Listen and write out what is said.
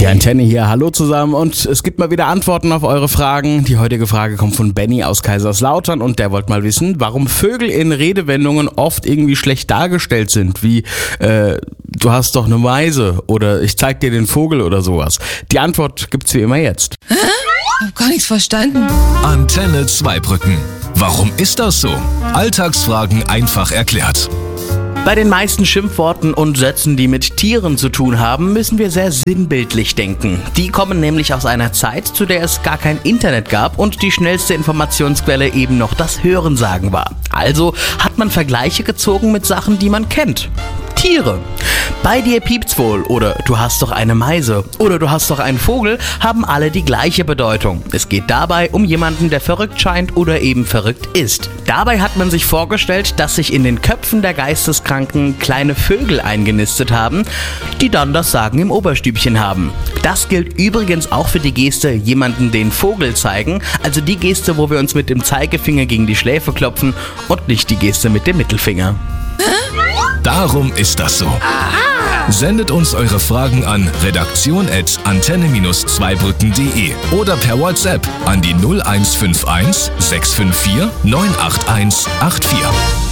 Antenne hier, hallo zusammen und es gibt mal wieder Antworten auf eure Fragen. Die heutige Frage kommt von Benny aus Kaiserslautern und der wollte mal wissen, warum Vögel in Redewendungen oft irgendwie schlecht dargestellt sind, wie du hast doch eine Meise oder ich zeig dir den Vogel oder sowas. Die Antwort gibt's wie immer jetzt. Hab gar nichts verstanden. Antenne Zweibrücken. Warum ist das so? Alltagsfragen einfach erklärt. Bei den meisten Schimpfworten und Sätzen, die mit Tieren zu tun haben, müssen wir sehr sinnbildlich denken. Die kommen nämlich aus einer Zeit, zu der es gar kein Internet gab und die schnellste Informationsquelle eben noch das Hörensagen war. Also hat man Vergleiche gezogen mit Sachen, die man kennt. Tiere. Bei dir piept's wohl oder du hast doch eine Meise oder du hast doch einen Vogel haben alle die gleiche Bedeutung. Es geht dabei um jemanden, der verrückt scheint oder eben verrückt ist. Dabei hat man sich vorgestellt, dass sich in den Köpfen der Geisteskranken kleine Vögel eingenistet haben, die dann das Sagen im Oberstübchen haben. Das gilt übrigens auch für die Geste jemanden den Vogel zeigen, also die Geste, wo wir uns mit dem Zeigefinger gegen die Schläfe klopfen und nicht die Geste mit dem Mittelfinger. Darum ist das so. Sendet uns eure Fragen an redaktion@antenne-zweibrücken.de oder per WhatsApp an die 0151 654 98184.